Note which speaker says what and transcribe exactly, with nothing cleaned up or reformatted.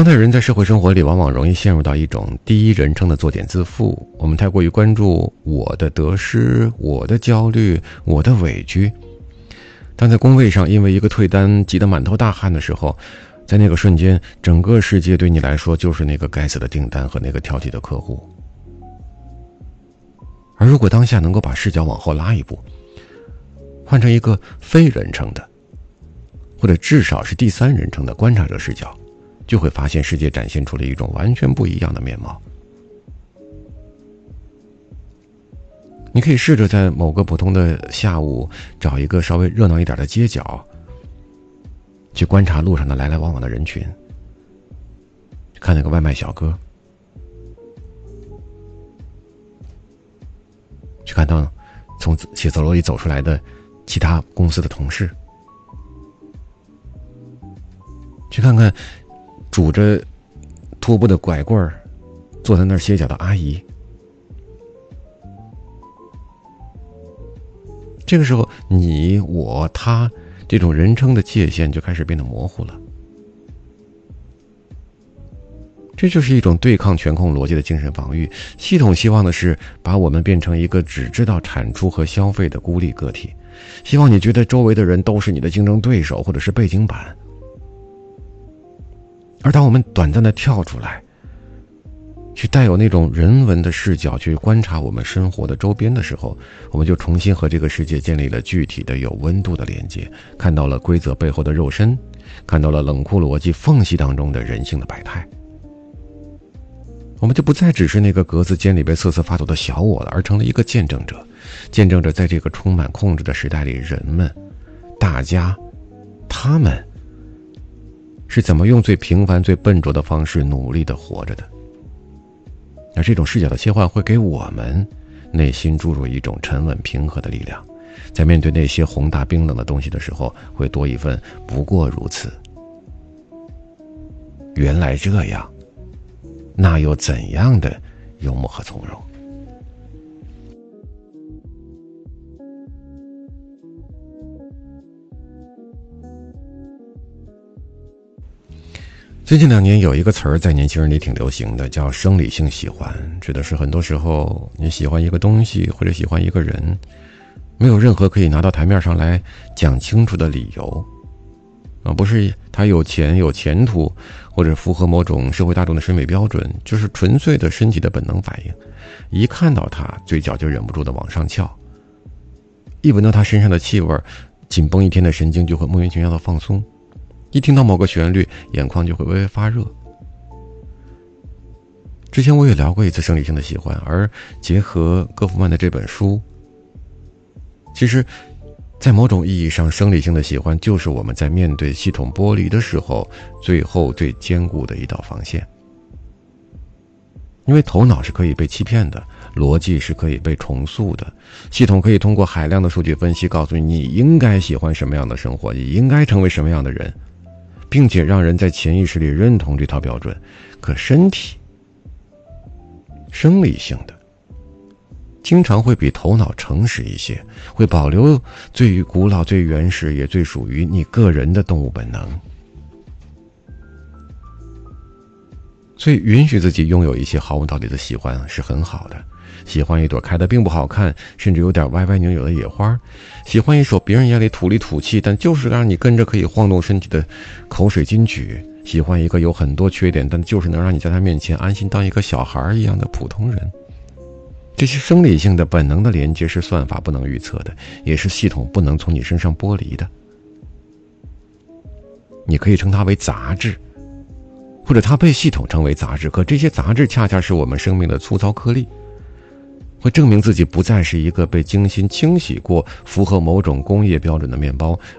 Speaker 1: 当代人在社会生活里往往容易陷入到一种第一人称的作茧自缚，我们太过于关注我的得失、我的焦虑、我的委屈。当在工位上因为一个退单急得满头大汗的时候，在那个瞬间，整个世界对你来说就是那个该死的订单和那个挑剔的客户。而如果当下能够把视角往后拉一步，换成一个非人称的，或者至少是第三人称的观察者视角，就会发现世界展现出了一种完全不一样的面貌。你可以试着在某个普通的下午找一个稍微热闹一点的街角，去观察路上的来来往往的人群，看那个外卖小哥，去看到从写字楼里走出来的其他公司的同事，去看看拄着拖布的拐棍儿坐在那儿歇脚的阿姨。这个时候，你我他这种人称的界限就开始变得模糊了。这就是一种对抗权控逻辑的精神防御。系统希望的是把我们变成一个只知道产出和消费的孤立个体，希望你觉得周围的人都是你的竞争对手或者是背景板。而当我们短暂的跳出来，去带有那种人文的视角去观察我们生活的周边的时候，我们就重新和这个世界建立了具体的有温度的连接，看到了规则背后的肉身，看到了冷酷逻辑缝隙当中的人性的百态。我们就不再只是那个格子间里被瑟瑟发抖的小我了，而成了一个见证者，见证着在这个充满控制的时代里，人们大家他们是怎么用最平凡最笨拙的方式努力的活着的。而这种视角的切换会给我们内心注入一种沉稳平和的力量，在面对那些宏大冰冷的东西的时候，会多一份不过如此，原来这样，那又怎样的幽默和从容。最近两年有一个词儿在年轻人里挺流行的，叫生理性喜欢，指的是很多时候你喜欢一个东西或者喜欢一个人，没有任何可以拿到台面上来讲清楚的理由啊，不是他有钱有前途，或者符合某种社会大众的审美标准，就是纯粹的身体的本能反应。一看到他，嘴角就忍不住的往上翘，一闻到他身上的气味，紧绷一天的神经就会莫名其妙的放松，一听到某个旋律，眼眶就会微微发热。之前我也聊过一次生理性的喜欢，而结合戈夫曼的这本书，其实在某种意义上，生理性的喜欢就是我们在面对系统剥离的时候最后最坚固的一道防线。因为头脑是可以被欺骗的，逻辑是可以被重塑的，系统可以通过海量的数据分析告诉你你应该喜欢什么样的生活，你应该成为什么样的人，并且让人在潜意识里认同这套标准。可身体生理性的经常会比头脑诚实一些，会保留最古老最原始也最属于你个人的动物本能。所以允许自己拥有一些毫无道理的喜欢是很好的，喜欢一朵开得并不好看甚至有点歪歪扭扭的野花，喜欢一首别人眼里土里土气但就是让你跟着可以晃动身体的口水金曲，喜欢一个有很多缺点但就是能让你在他面前安心当一个小孩一样的普通人。这些生理性的本能的连接是算法不能预测的，也是系统不能从你身上剥离的。你可以称它为杂质，或者它被系统称为杂质，可这些杂质恰恰是我们生命的粗糙颗粒，会证明自己不再是一个被精心清洗过符合某种工业标准的面包，